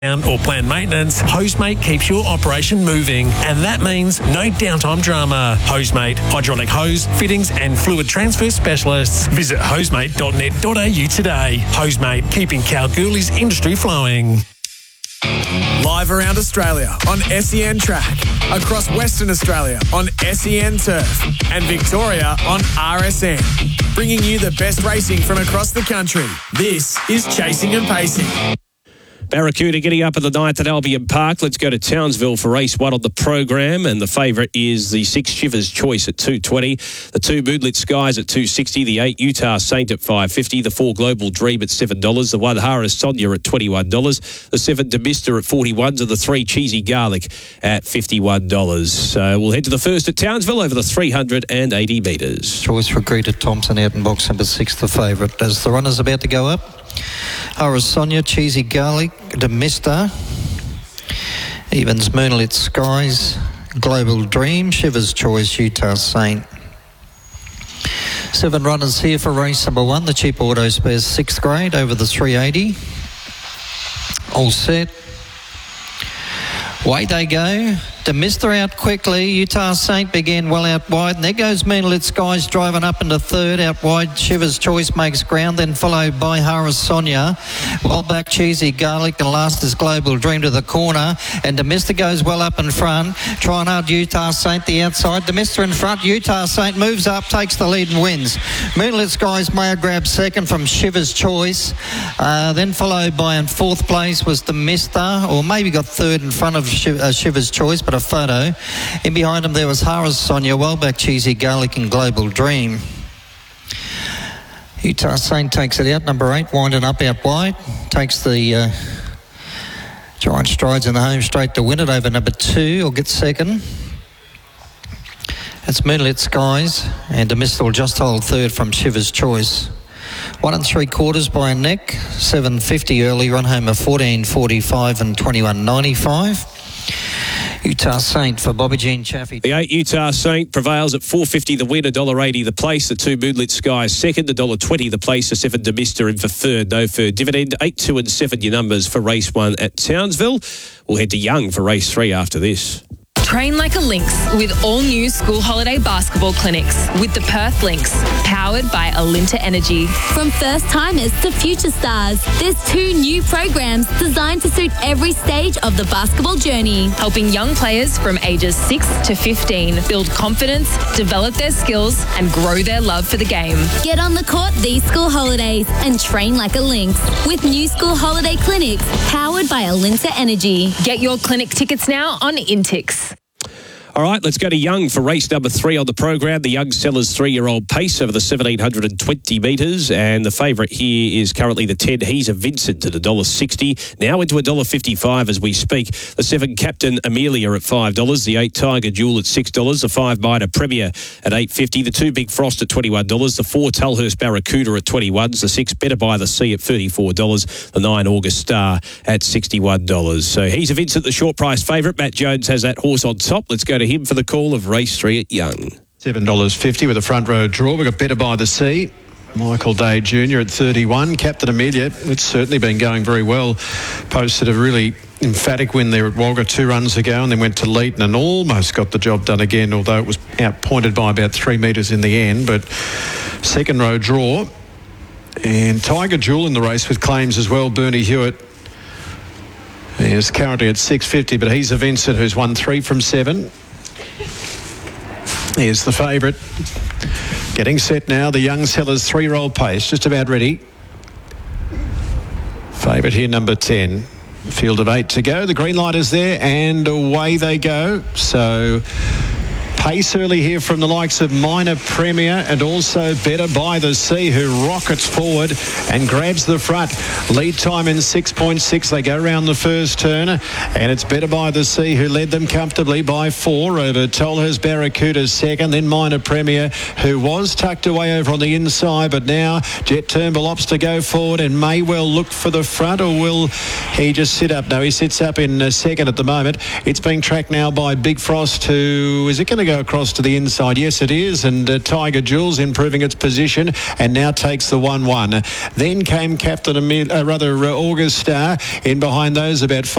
or planned maintenance, Hosemate keeps your operation moving, and that means no downtime drama. Hosemate, hydraulic hose, fittings and fluid transfer specialists. Visit hosemate.net.au today. Hosemate, keeping Kalgoorlie's industry flowing. Live around Australia on SEN Track, across Western Australia on SEN Turf, and Victoria on RSN. Bringing you the best racing from across the country. This is Chasing and Pacing. Barracuda getting up at the 9th at Albion Park. Let's go to Townsville for race 1 on the program, and the favourite is the 6 Shivers Choice at $2.20, the 2 Moonlit Skies at $2.60, the 8 Utah Saint at $5.50, the 4 Global Dream at $7, the 1 Hara Sonia at $21, the 7 Demister at $41, and the 3 Cheesy Garlic at $51. So we'll head to the first at Townsville over the 380 metres. Choice for Greta Thompson out in box number 6, the favourite. As the runner's about to go up, Hara Sonia, Cheesy Garlic, Demister, Evans Moonlit Skies, Global Dream, Shivers Choice, Utah Saint. 7 runners here for race number 1, the Cheap Auto Spares 6th grade over the 380. All set. Away they go. Demister out quickly. Utah Saint began well out wide. And there goes Moonlit Skies driving up into 3rd. Out wide, Shivers Choice makes ground, then followed by Hara Sonia. Well back, Cheesy Garlic. And last is Global Dream to the corner. And Demister goes well up in front. Trying hard, Utah Saint the outside. Demister in front. Utah Saint moves up, takes the lead and wins. Moonlit Skies may have grabbed 2nd from Shivers Choice. Then followed by in 4th place was Demister, or maybe got 3rd in front of Shivers Choice, but a photo. In behind him there was Hara Sonia, well back Cheesy Garlic and Global Dream. Utah Saint takes it out, number 8, winding up out wide. Takes the giant strides in the home straight to win it over number 2, or get 2nd. It's Moonlit Skies, and Demister will just hold 3rd from Shivers Choice. 1 3/4 by a neck, 7.50 early, run home of 14.45 and 21.95. Utah Saint for Bobby Jean Chaffee. The 8 Utah Saint prevails at $4.50 the win, $1.80 the place, the 2 Moonlit Skies second, $1.20 the place, the 7 Demister in for 3rd, no third dividend. 8, 2 and 7 your numbers for race 1 at Townsville. We'll head to Young for race 3 after this. Train like a Lynx with all new school holiday basketball clinics with the Perth Lynx, powered by Alinta Energy. From first timers to future stars, there's 2 new programs designed to suit every stage of the basketball journey, helping young players from ages 6 to 15 build confidence, develop their skills, and grow their love for the game. Get on the court these school holidays and train like a Lynx with new school holiday clinics powered by Alinta Energy. Get your clinic tickets now on Intix. All right, let's go to Young for race number 3 on the program. The Young Sellers 3-year-old pace over the 1,720 metres, and the favourite here is currently the 10 He's a Vincent at $1.60, now into $1.55 as we speak. The 7 Captain Amelia at $5, the 8 Tiger Jewel at $6, the 5 Minor Premier at $8.50, the 2 Big Frost at $21, the 4 Tulhurst Barracuda at $21, the 6 Better by the Sea at $34, the 9 August Star at $61. So He's a Vincent, the short price favourite. Matt Jones has that horse on top. Let's go to him for the call of race 3 at Young. $7.50 with a front row draw. We've got Better by the Sea. Michael Day Jr. at 31. Captain Amelia, it's certainly been going very well. Posted a really emphatic win there at Wagga 2 runs ago, and then went to Leeton and almost got the job done again, although it was outpointed by about 3 metres in the end. But second row draw. And Tiger Jewel in the race with claims as well. Bernie Hewitt is currently at $6.50, but He's a Vincent who's won 3 from 7. Here's the favourite. Getting set now, the Young Sellers 3-year-old pace, just about ready. Favourite here, number 10. Field of 8 to go. The green light is there, and away they go. So pace early here from the likes of Minor Premier and also Better by the Sea, who rockets forward and grabs the front. Lead time in 6.6. They go around the first turn, and it's Better by the Sea who led them comfortably by 4 over Tolhurst Barracuda second, then Minor Premier, who was tucked away over on the inside, but now Jet Turnbull opts to go forward and may well look for the front, or will he just sit up? No, he sits up in second at the moment. It's being tracked now by Big Frost, who is it going to go across to the inside? Yes, it is, and Tiger Jewel's improving its position and now takes the 1-1. Then came Captain August Star in behind those about 5.